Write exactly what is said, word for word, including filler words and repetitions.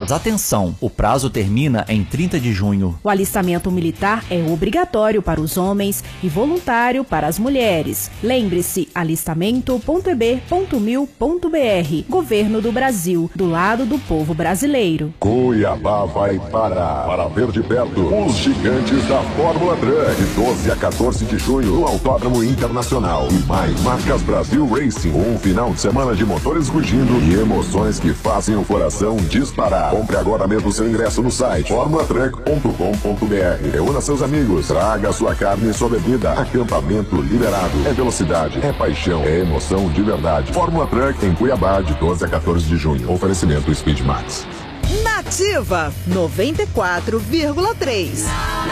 Mas atenção, o prazo termina em trinta de junho. O alistamento militar é obrigatório para os homens e voluntário para as mulheres. Lembre-se, alistamento ponto e b ponto mil ponto b r. Governo do Brasil, do lado do povo brasileiro. Cuiabá vai parar para ver de perto os gigantes da Fórmula Truck, de doze a quatorze de junho, no Autódromo Internacional. E mais, Marcas Brasil Racing, um final de semana de motores rugindo e emoções que fazem o coração disparar. Compre agora mesmo seu ingresso no site formula truck ponto com ponto b r. Reúna seus amigos, traga sua carne e sua bebida. Acampamento liberado. É velocidade, é paixão, é emoção de verdade. Fórmula Truck em Cuiabá, de doze a quatorze de junho. Oferecimento Speed Max. Nativa noventa e quatro vírgula três.